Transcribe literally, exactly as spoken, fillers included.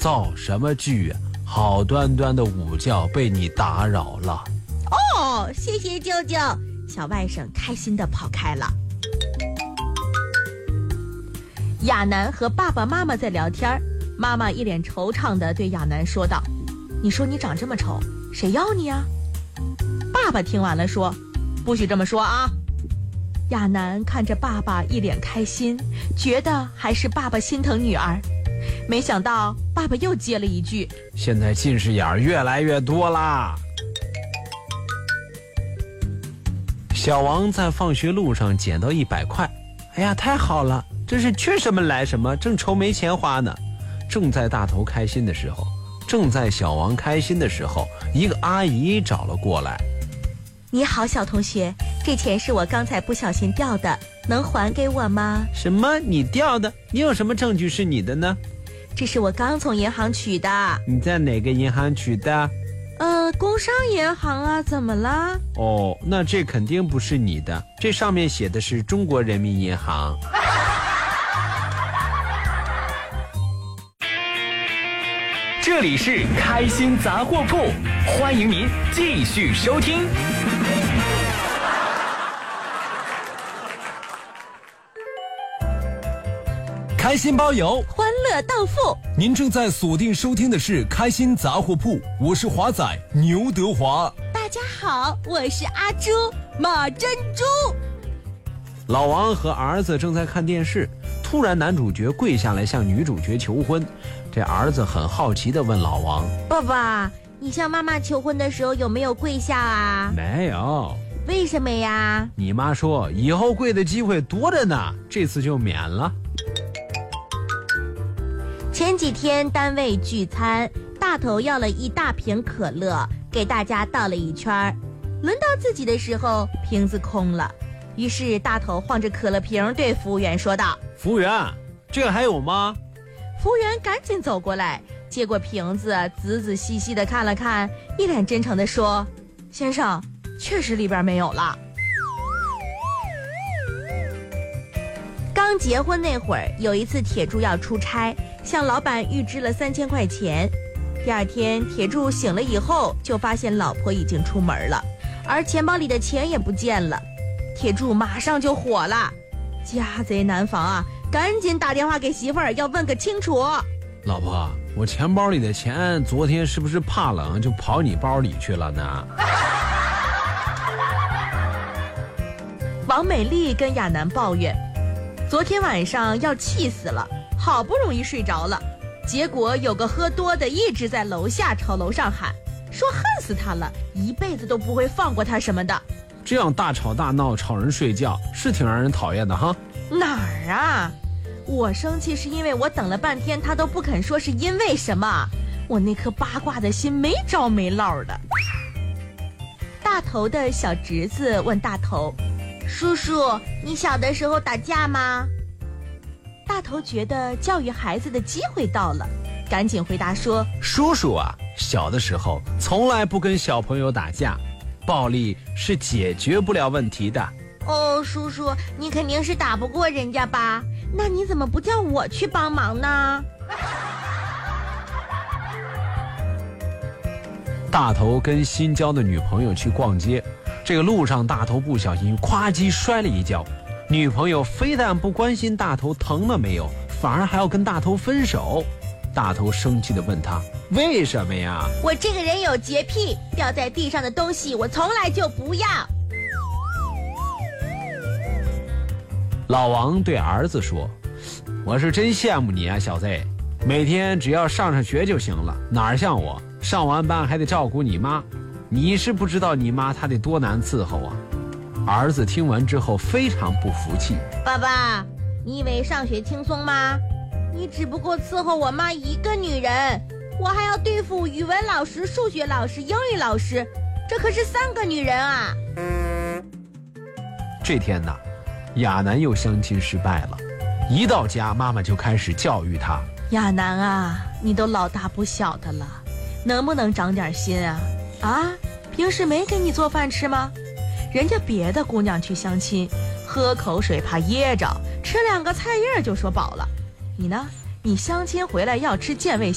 造什么句啊？好端端的午觉被你打扰了。 哦，谢谢舅舅。小外甥开心地跑开了。亚楠和爸爸妈妈在聊天，妈妈一脸惆怅地对亚楠说道：你说你长这么丑，谁要你啊？爸爸听完了说：不许这么说啊。亚楠看着爸爸一脸开心，觉得还是爸爸心疼女儿。没想到爸爸又接了一句： 现在近视眼越来越多啦。小王在放学路上捡到一百块，哎呀，太好了，真是缺什么来什么，正愁没钱花呢。正在大头开心的时候，正在小王开心的时候，一个阿姨找了过来。 你好，小同学，这钱是我刚才不小心掉的，能还给我吗？ 什么？你掉的？你有什么证据是你的呢？ 这是我刚从银行取的。 你在哪个银行取的？ 呃，工商银行啊，怎么了？ 哦，那这肯定不是你的，这上面写的是中国人民银行。 这里是开心杂货铺，欢迎您继续收听。 开心包邮， 欢乐到付。 您正在锁定收听的是开心杂货铺，我是华仔牛德华。 大家好，我是阿朱马珍珠。 老王和儿子正在看电视，突然男主角跪下来向女主角求婚。这儿子很好奇地问老王： 爸爸，你向妈妈求婚的时候有没有跪下啊？ 没有。 为什么呀？ 你妈说以后跪的机会多着呢，这次就免了。 前几天单位聚餐，大头要了一大瓶可乐，给大家倒了一圈，轮到自己的时候，瓶子空了。于是大头晃着可乐瓶对服务员说道： 服务员，这个还有吗？ 服务员赶紧走过来，接过瓶子，仔仔细细地看了看，一脸真诚地说：先生，确实里边没有了。刚结婚那会儿，有一次铁柱要出差，向老板预支了三千块钱。第二天铁柱醒了以后，就发现老婆已经出门了，而钱包里的钱也不见了。铁柱马上就火了，家贼难防啊，赶紧打电话给媳妇儿，要问个清楚。 老婆，我钱包里的钱昨天是不是怕冷就跑你包里去了呢？ 王美丽跟亚楠抱怨，昨天晚上要气死了，好不容易睡着了，结果有个喝多的一直在楼下朝楼上喊，说恨死他了，一辈子都不会放过他什么的。 这样大吵大闹吵人睡觉是挺让人讨厌的哈。 哪儿啊？我生气是因为我等了半天他都不肯说是因为什么，我那颗八卦的心没着没落的。大头的小侄子问大头：叔叔，你小的时候打架吗？大头觉得教育孩子的机会到了，赶紧回答说： 叔叔啊，小的时候从来不跟小朋友打架，暴力是解决不了问题的。 哦，叔叔，你肯定是打不过人家吧？那你怎么不叫我去帮忙呢？ 大头跟新交的女朋友去逛街，这个路上大头不小心夸叽摔了一跤，女朋友非但不关心大头疼了没有，反而还要跟大头分手。大头生气地问他：为什么呀？ 我这个人有洁癖，掉在地上的东西我从来就不要。 老王对儿子说：我是真羡慕你啊，小子，每天只要上上学就行了，哪儿像我上完班还得照顾你妈，你是不知道你妈她得多难伺候啊。儿子听完之后非常不服气： 爸爸，你以为上学轻松吗？你只不过伺候我妈一个女人，我还要对付语文老师、数学老师、英语老师，这可是三个女人啊。 这天呢，亚楠又相亲失败了，一到家妈妈就开始教育他： 亚楠啊，你都老大不小的了，能不能长点心啊？啊，平时没给你做饭吃吗？人家别的姑娘去相亲，喝口水怕噎着，吃两个菜叶就说饱了，你呢？你相亲回来要吃健胃